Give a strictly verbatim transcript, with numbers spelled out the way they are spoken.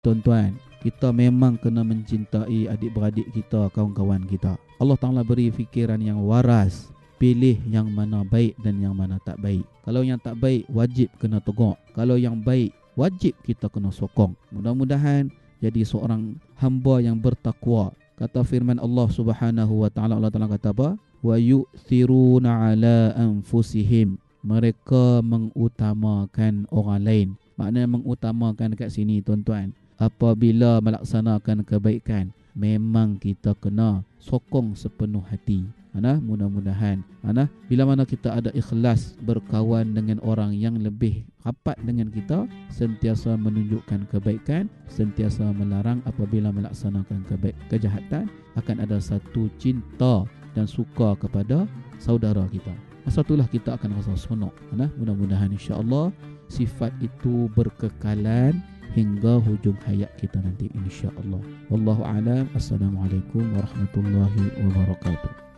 tuan-tuan, kita memang kena mencintai adik-beradik kita, kawan-kawan kita. Allah Ta'ala beri fikiran yang waras. Pilih yang mana baik dan yang mana tak baik. Kalau yang tak baik, wajib kena tegur. Kalau yang baik, wajib kita kena sokong. Mudah-mudahan jadi seorang hamba yang bertakwa. Kata firman Allah Subhanahu wa Ta'ala, Allah Ta'ala kata apa? Wa yu'thiruna ala anfusihim. Mereka mengutamakan orang lain. Maknanya mengutamakan kat sini, tuan-tuan, apabila melaksanakan kebaikan, memang kita kena sokong sepenuh hati. Mana mudah-mudahan mana bila mana kita ada ikhlas berkawan dengan orang yang lebih rapat dengan kita, sentiasa menunjukkan kebaikan, sentiasa melarang apabila melaksanakan kebaik kejahatan, akan ada satu cinta dan suka kepada saudara kita. Masa itulah kita akan rasa seronok. Mana mudah-mudahan insya-Allah sifat itu berkekalan hingga hujung hayat kita nanti insya-Allah. Wallahu a'lam. Assalamualaikum warahmatullahi wabarakatuh.